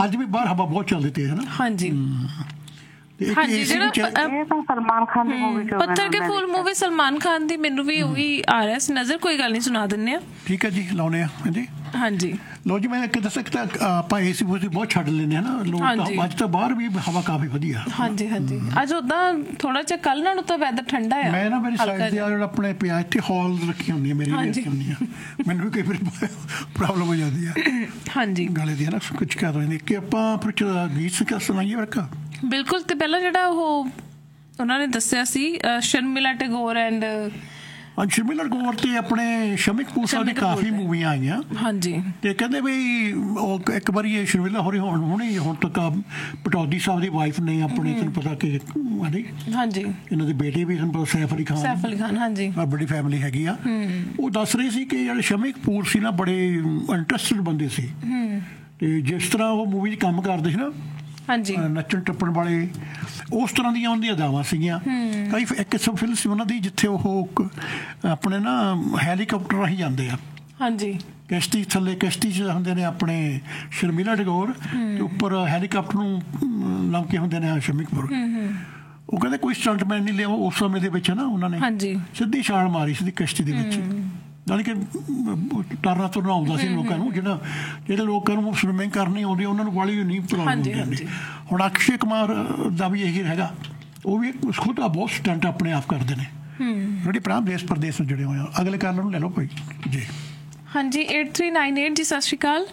ਅੱਜ ਵੀ ਬਾਹਰ ਹਵਾ ਬਹੁਤ ਚੱਲਦੀ ਤੇਜ਼ ਹੈ ਨਾ। ਹਾਂਜੀ ਹਾਂਜੀ, सलमान खान दी मूवी पत्थर के फूल मूवी सलमान खान दी मैनू भी ਉਹੀ ਆ ਰਿਹਾ ਸੀ ਨਜ਼ਰ। ਕੋਈ ਗੱਲ ਨਹੀਂ, ਸੁਣਾ ਦਿੰਨੇ ਆ। ਠੀਕ ਹੈ ਜੀ, ਲਾਉਣੇ ਆ। ਹਾਂਜੀ ਹਾਂਜੀ ਲੋ ਜੀ, ਮੈਂ ਦੱਸ ਸਕਦਾ ਆਪਾਂ ਏਸੀ ਬਹੁਤ ਛੱਡ ਲੈਂਦੇ ਹਾਂ ਨਾ ਲੋਕ। ਅੱਜ ਤਾਂ ਬਾਹਰ ਵੀ ਹਵਾ ਕਾਫੀ ਵਧੀਆ। ਹਾਂਜੀ ਹਾਂਜੀ, ਅੱਜ ਉਦਾਂ ਥੋੜਾ ਜਿਹਾ ਕੱਲ ਨਾਲੋਂ ਤਾਂ ਵੈਦਰ ਠੰਡਾ ਆ। ਮੈਂ ਨਾ ਮੇਰੀ ਸਾਈਡ ਤੇ ਜਿਹੜਾ ਆਪਣੇ ਪਿਆ ਇੱਥੇ ਹਾਲ ਰੱਖੀ ਹੁੰਦੀ ਹੈ ਮੇਰੀ, ਰੱਖੀ ਹੁੰਦੀ ਆ। ਮੈਨੂੰ ਵੀ ਕਈ ਵਾਰ ਪ੍ਰੋਬਲਮ ਹੋ ਜਾਂਦੀ ਆ ਹਾਂਜੀ ਗਲੇ ਦੀ, ਹੈ ਨਾ, ਕੁਝ ਕਹਿ ਦਿੰਦੇ ਕਿ ਆਪਾਂ ਫਿਰ ਗੀਤ ਸੁਣਾਈਏ ਵਰਕਾ। ਬਿਲਕੁਲ। ਤੇ ਪਹਿਲਾਂ ਜਿਹੜਾ ਉਹ ਉਹਨਾਂ ਨੇ ਦੱਸਿਆ ਸੀ ਸ਼ਰਮਿਲਾ ਟੈਗੋਰ ਐਂਡ ਸ਼ਰਮਿਲਾ ਟੈਗੋਰ ਤੇ ਆਪਣੇ ਸ਼ਮੀ ਕਪੂਰ ਸਾਹਿਬ ਦੀ ਕਾਫੀ ਮੂਵੀਆਂ ਆਈਆਂ। ਹਾਂਜੀ, ਤੇ ਕਹਿੰਦੇ ਵੀ ਉਹ ਇੱਕ ਵਾਰੀ ਇਹ ਸ਼ਰਮਿਲਾ ਹੋਰੀ ਹੁਣ ਤੱਕ ਪਟੌਦੀ ਸਾਹਿਬ ਦੀ ਵਾਈਫ ਨੇ ਆਪਣੇ, ਤੁਹਾਨੂੰ ਪਤਾ ਕਿ ਹਾਂਜੀ ਇਹਨਾਂ ਦੇ ਬੇਟੇ ਵੀ ਤੁਹਾਨੂੰ ਪਤਾ ਸੈਫ ਅਲੀ ਖਾਨ, ਹਾਂਜੀ, ਬੜੀ ਫੈਮਿਲੀ ਹੈਗੀ ਆ। ਉਹ ਦੱਸ ਰਹੇ ਸੀ ਕਿ ਜਿਹੜੇ ਸ਼ਮੀ ਕਪੂਰ ਸੀ ਨਾ ਬੜੇ ਇੰਟਰਸਟਡ ਬੰਦੇ ਸੀ, ਤੇ ਜਿਸ ਤਰ੍ਹਾਂ ਉਹ ਮੂਵੀ 'ਚ ਕੰਮ ਕਰਦੇ ਸੀ ਨਾ, ਹਾਂਜੀ, ਨੱਚਣ ਟੱਪਣ ਵਾਲੇ, ਉਸ ਤਰ੍ਹਾਂ ਦੀਆਂ ਉਹਦੀਆਂ ਅਦਾਵਾਂ ਸੀਗੀਆਂ। ਕਈ ਇੱਕ ਕਿਸਮ ਫਿਲਮ ਸੀ ਉਹਨਾਂ ਦੀ ਜਿੱਥੇ ਉਹ ਆਪਣੇ ਨਾ ਹੈਲੀਕਾਪਟਰ ਰਾਹੀਂ ਜਾਂਦੇ ਆ। ਹਾਂਜੀ, ਕਿਸ਼ਤੀ ਥੱਲੇ, ਕਿਸ਼ਤੀ 'ਚ ਹੁੰਦੇ ਨੇ ਆਪਣੇ ਸ਼ਰਮਿਲਾ ਟੈਗੋਰ, ਤੇ ਉੱਪਰ ਹੈਲੀਕਾਪਟਰ ਨੂੰ ਲੰਘ ਕੇ ਹੁੰਦੇ ਨੇ ਸ਼ਮੀ ਕਪੂਰ। ਉਹ ਕਹਿੰਦੇ ਕੋਈ ਸਟੰਟਮੈਨ ਨਹੀਂ ਲਿਆ ਉਸ ਸਮੇਂ ਦੇ ਵਿੱਚ ਨਾ, ਉਹਨਾਂ ਨੇ ਸਿੱਧੀ ਛਾਲ ਮਾਰੀ ਸੀ ਕਿਸ਼ਤੀ ਦੇ ਵਿੱਚ। ਜਾਣੀ ਕਿ ਤਰਨਾ ਤੁਰਨਾ ਆਉਂਦਾ ਸੀ ਲੋਕਾਂ ਨੂੰ, ਜਿਹੜੇ ਲੋਕਾਂ ਨੂੰ ਸਵਿਮਿੰਗ ਕਰਨੀ ਆਉਂਦੀ ਉਹਨਾਂ ਨੂੰ ਵਾਲੀ ਨਹੀਂ ਪ੍ਰੋਬਲਮ ਹੁੰਦੀ। ਹੁਣ ਅਕਸ਼ੇ ਕੁਮਾਰ ਦਾ ਵੀ ਇਹੀ ਹੈਗਾ, ਉਹ ਵੀ ਖੁਦ ਬਹੁਤ ਸਟੰਟ ਆਪਣੇ ਆਪ ਕਰਦੇ ਨੇ, ਜਿਹੜੇ ਭਰਾ ਦੇਸ਼ ਪ੍ਰਦੇਸ਼ ਨੂੰ ਜੁੜੇ ਹੋਏ ਆ। ਅਗਲੇ ਕਾਲ ਨੂੰ ਲੈ ਲਓ ਕੋਈ ਜੀ। ਹਾਂਜੀ 8398 ਜੀ, ਸਤਿ ਸ਼੍ਰੀ ਅਕਾਲ।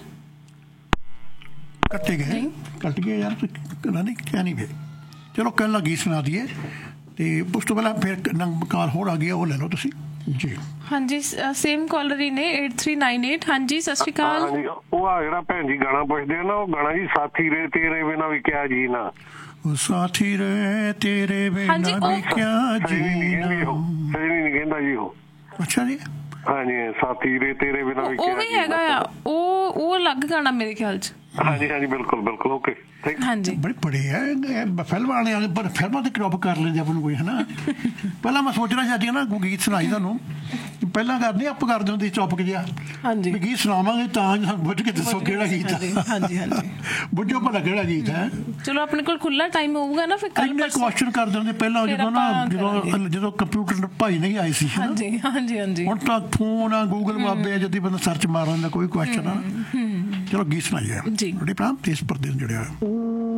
ਕੱਟੇ ਗਏ ਯਾਰ, ਨਹੀਂ ਕਿਆ ਨਹੀਂ ਗਏ। ਚਲੋ ਕੱਲ ਗੀਤ ਸੁਣਾ ਦਈਏ, ਤੇ ਉਸ ਤੋਂ ਪਹਿਲਾਂ ਫਿਰ ਨੰਗ ਕਾਲ ਹੋਰ ਆ ਗਿਆ, ਉਹ ਲੈ ਲਓ ਤੁਸੀਂ ਜੀ। ਹਾਂਜੀ, ਸੇਮ ਕਾਲਰ ਹੀ ਨੇ 8398। ਹਾਂਜੀ ਸਤਿ ਸ਼੍ਰੀ ਅਕਾਲ। ਉਹ ਆ ਜਿਹੜਾ ਭੈਣ ਜੀ ਗਾਣਾ ਪੁੱਛਦੇ ਆ ਨਾ, ਉਹ ਗਾਣਾ ਜੀ ਸਾਥੀ ਰੇ ਤੇਰੇ ਬਿਨਾ ਵੀ ਕਿਆ ਜੀਣਾ। ਉਹ ਸਾਥੀ ਰੇ ਤੇਰੇ ਬਿਨਾ ਵੀ ਕਿਆ ਜੀਣਾ, ਸਜਣੀ ਨਹੀਂ ਕਹਿੰਦਾ ਜੀ ਉਹ। ਅੱਛਾ ਜੀ, ਹਾਂਜੀ, ਸਾਥੀ ਰੇ ਤੇਰੇ ਬਿਨਾ ਵੀ ਉਹ ਵੀ ਹੈਗਾ ਆ, ਉਹ ਅਲੱਗ ਗਾਣਾ ਮੇਰੇ ਖਿਆਲ ਚ। ਹਾਂਜੀ ਹਾਂਜੀ, ਬਿਲਕੁਲ ਬਿਲਕੁਲ, ਓਕੇ। ਹਾਂਜੀ, ਬੜੇ ਹੈ ਫਿਲਮਾਂ ਵਾਲੇ, ਪਰ ਫਿਲਮਾਂ ਤੇ ਕ੍ਰੌਪ ਕਰ ਲੈਂਦੇ ਆਪਾਂ ਨੂੰ ਕੋਈ, ਹੈ ਨਾ। ਪਹਿਲਾਂ ਮੈਂ ਸੋਚ ਰਿਹਾ ਸੀ ਨਾ ਕੋਈ ਗੀਤ ਸੁਣਾਈ ਤੁਹਾਨੂੰ, ਪਹਿਲਾਂ ਕਰਦੇ ਆਪਾਂ ਕਰਦੇ ਹੁੰਦੇ ਟੌਪਿਕ ਜਿਹਾ, ਹਾਂਜੀ, ਗੀਤ ਸੁਣਾਵਾਂਗੇ ਤਾਂ ਸਾਨੂੰ ਪੁੱਛ ਕੇ ਦੱਸੋ ਕਿਹੜਾ ਗੀਤ ਹੈ। ਹਾਂਜੀ ਹਾਂਜੀ, ਬੁੱਝੋ ਭਲਾ ਕਿਹੜਾ ਗੀਤ ਹੈ। ਚਲੋ ਆਪਣੇ ਕੋਲ ਖੁੱਲਾ ਟਾਈਮ ਹੋਊਗਾ ਨਾ, ਫਿਰ ਇੰਨੇ ਕੁਐਸਚਨ ਕਰਦੇ ਹੁੰਦੇ ਪਹਿਲਾਂ, ਜਦੋਂ ਕੰਪਿਊਟਰ ਭਾਈ ਨਹੀਂ ਆਏ ਸੀ। ਹਾਂਜੀ ਹਾਂਜੀ ਹਾਂਜੀ, ਹੁਣ ਤਾਂ ਫੋਨ ਆ, ਗੂਗਲ ਮਾਪੇ, ਜਦ ਬੰਦਾ ਸਰਚ ਮਾਰ ਲੈਂਦਾ ਕੋਈ ਕੁਐਸਚਨ ਆ। ਚਲੋ ਗੀਤ ਸੁਣਾਈਏ ਜੀ। ਬੜੇ ਭਰਾ ਦੇਸ਼ ਪ੍ਰਦੇਸ਼ ਜੁੜਿਆ ਹੋਇਆ।